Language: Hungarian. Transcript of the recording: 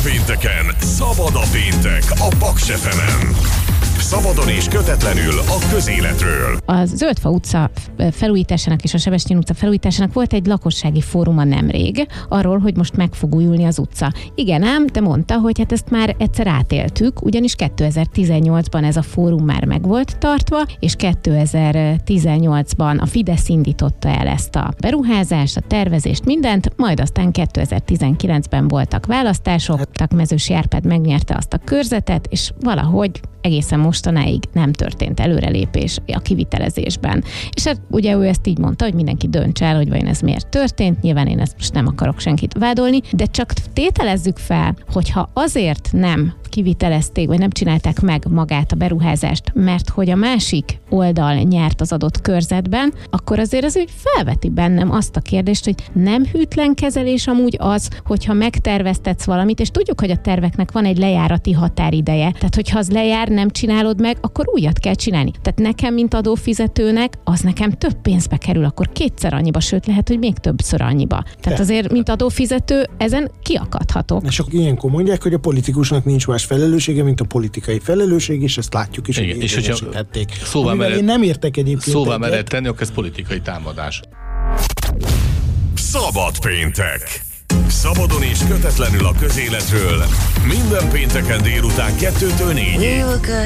pénteken szabad a péntek a Paks FM-en. Szabadon és kötetlenül a közéletről. A Zöldfa utca felújításának és a Sebestyén utca felújításának volt egy lakossági fóruma nemrég, arról, hogy most meg fog újulni az utca. Igen ám, de mondta, hogy hát ezt már egyszer átéltük, ugyanis 2018-ban ez a fórum már meg volt tartva, és 2018-ban a Fidesz indította el ezt a beruházást, a tervezést, mindent, majd aztán 2019-ben voltak választások, Mezősi Árpád megnyerte azt a körzetet, és valahogy egészen mostanáig nem történt előrelépés a kivitelezésben. És hát ugye ő ezt így mondta, hogy mindenki dönts el, hogy vajon ez miért történt. Nyilván én ezt most nem akarok senkit vádolni, de csak tételezzük fel, hogyha azért nem kivitelezték, vagy nem csinálták meg magát a beruházást, mert hogy a másik oldal nyert az adott körzetben, akkor azért az úgy felveti bennem azt a kérdést, hogy nem hűtlen kezelés amúgy az, hogyha megterveztetsz valamit, és tudjuk, hogy a terveknek van egy lejárati határideje. Tehát, hogyha az lejár, nem csinálod meg, akkor újat kell csinálni. Tehát nekem, mint adófizetőnek, az nekem több pénzbe kerül, akkor kétszer annyiba, sőt lehet, hogy még többször annyiba. Tehát azért, mint adófizető, ezen kiakadhatok. És akkor ilyenkor mondják, hogy a politikusnak nincs más felelőssége, mint a politikai felelősség, és ezt látjuk is, hogy érvényesítették. Én nem értek egyébként. Szóval mered tenni, akkor ez politikai támadás. Szabad péntek. Szabadon és kötetlenül a közéletről. Minden pénteken délután 2-től 4-ig.